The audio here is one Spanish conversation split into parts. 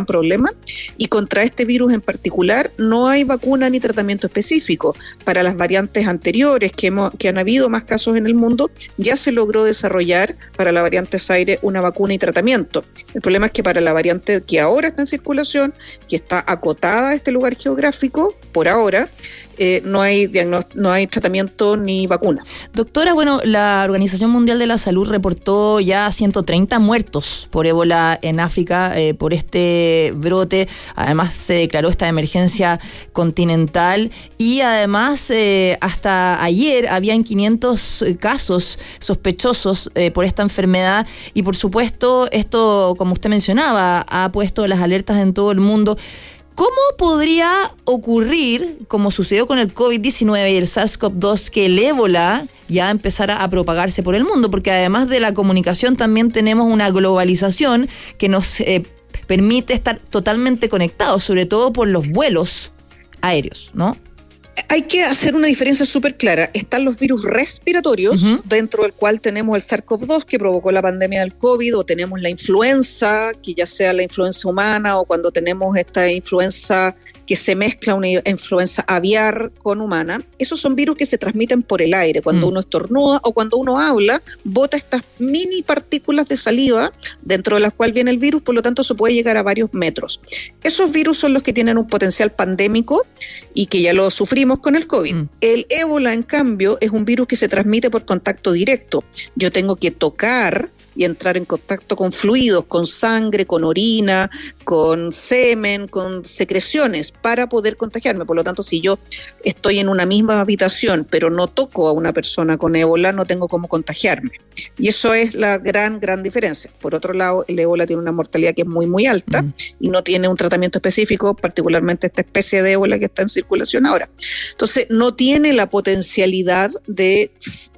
problema, y contra este virus en particular no hay vacuna ni tratamiento específico. Para las variantes anteriores que han habido más casos en el mundo, ya se logró desarrollar para la variante Zaire una vacuna y tratamiento. El problema es que para la variante que ahora está en circulación, que está acotada a este lugar geográfico, por ahora, no hay tratamiento ni vacuna. Doctora, bueno, la Organización Mundial de la Salud reportó ya 130 muertos por ébola en África por este brote. Además se declaró esta emergencia continental y además hasta ayer habían 500 casos sospechosos por esta enfermedad y por supuesto esto, como usted mencionaba, ha puesto las alertas en todo el mundo. ¿Cómo podría ocurrir, como sucedió con el COVID-19 y el SARS-CoV-2, que el ébola ya empezara a propagarse por el mundo? Porque además de la comunicación también tenemos una globalización que nos permite estar totalmente conectados, sobre todo por los vuelos aéreos, ¿no? Hay que hacer una diferencia súper clara. Están los virus respiratorios, dentro del cual tenemos el SARS-CoV-2 que provocó la pandemia del COVID, o tenemos la influenza, que ya sea la influenza humana o cuando tenemos esta influenza que se mezcla una influenza aviar con humana. Esos son virus que se transmiten por el aire. Cuando uno estornuda o cuando uno habla, bota estas mini partículas de saliva dentro de las cuales viene el virus, por lo tanto se puede llegar a varios metros. Esos virus son los que tienen un potencial pandémico y que ya lo sufrimos con el COVID. El ébola, en cambio, es un virus que se transmite por contacto directo. Yo tengo que tocar y entrar en contacto con fluidos, con sangre, con orina, con semen, con secreciones para poder contagiarme. Por lo tanto, si yo estoy en una misma habitación pero no toco a una persona con ébola, no tengo cómo contagiarme. Y eso es la gran diferencia. Por otro lado, el ébola tiene una mortalidad que es muy alta y no tiene un tratamiento específico, particularmente esta especie de ébola que está en circulación ahora. Entonces, no tiene la potencialidad de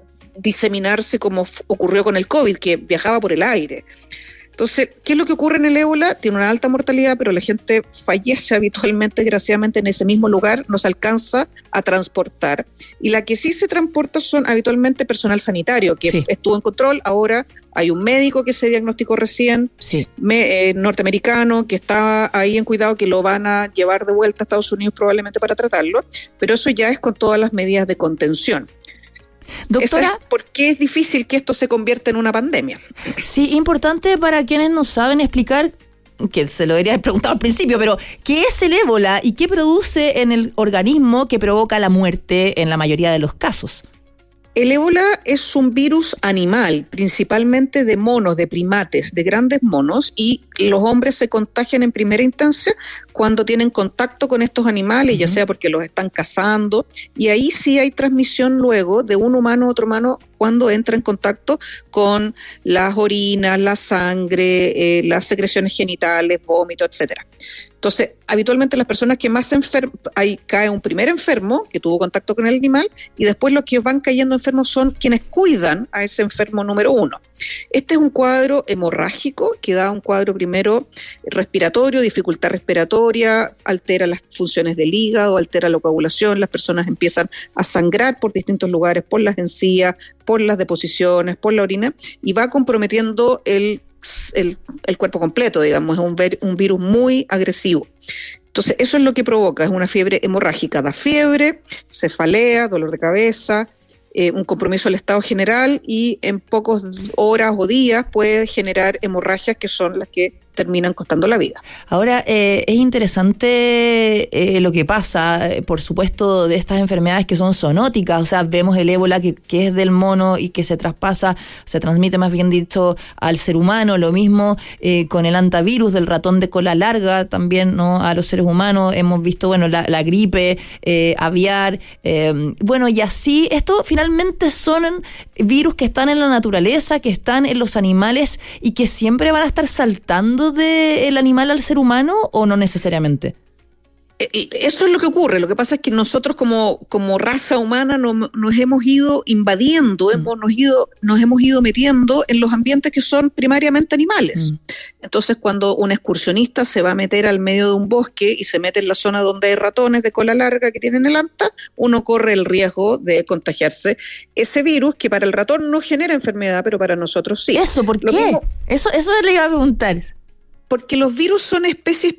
diseminarse como ocurrió con el COVID, que viajaba por el aire. Entonces, ¿qué es lo que ocurre en el ébola? Tiene una alta mortalidad, pero la gente fallece habitualmente, desgraciadamente, en ese mismo lugar, no se alcanza a transportar. Y la que sí se transporta son habitualmente personal sanitario, que estuvo en control. Ahora hay un médico que se diagnosticó recién, norteamericano, que está ahí en cuidado, que lo van a llevar de vuelta a Estados Unidos probablemente para tratarlo, pero eso ya es con todas las medidas de contención. Doctora, ¿por qué es difícil que esto se convierta en una pandemia? Sí, importante para quienes no saben explicar, que se lo debería haber preguntado al principio, pero ¿qué es el ébola y qué produce en el organismo que provoca la muerte en la mayoría de los casos? El ébola es un virus animal, principalmente de monos, de primates, de grandes monos, y los hombres se contagian en primera instancia cuando tienen contacto con estos animales, ya sea porque los están cazando, y ahí sí hay transmisión luego de un humano a otro humano cuando entra en contacto con las orinas, la sangre, las secreciones genitales, vómito, etcétera. Entonces, habitualmente las personas que más se enferman, ahí cae un primer enfermo que tuvo contacto con el animal y después los que van cayendo enfermos son quienes cuidan a ese enfermo número uno. Este es un cuadro hemorrágico que da un cuadro primero respiratorio, dificultad respiratoria, altera las funciones del hígado, altera la coagulación, las personas empiezan a sangrar por distintos lugares, por las encías, por las deposiciones, por la orina, y va comprometiendo el cuerpo completo, digamos, es un virus muy agresivo. Entonces, eso es lo que provoca, es una fiebre hemorrágica, da fiebre, cefalea, dolor de cabeza, un compromiso del estado general y en pocas horas o días puede generar hemorragias que son las que terminan costando la vida. Ahora, es interesante lo que pasa, por supuesto, de estas enfermedades que son zoonóticas, o sea, vemos el ébola que es del mono y que se transmite más bien dicho al ser humano, lo mismo con el hantavirus del ratón de cola larga también, ¿no? A los seres humanos hemos visto, bueno, la gripe aviar, bueno, y así, esto finalmente son virus que están en la naturaleza, que están en los animales y que siempre van a estar saltando del animal al ser humano, ¿o no necesariamente? Eso es lo que ocurre. Lo que pasa es que nosotros como raza humana nos hemos ido invadiendo, nos hemos ido metiendo en los ambientes que son primariamente animales. Entonces, cuando un excursionista se va a meter al medio de un bosque y se mete en la zona donde hay ratones de cola larga que tienen el anta, uno corre el riesgo de contagiarse ese virus que para el ratón no genera enfermedad, pero para nosotros sí. ¿Eso por qué? Eso le iba a preguntar. Porque los virus son especies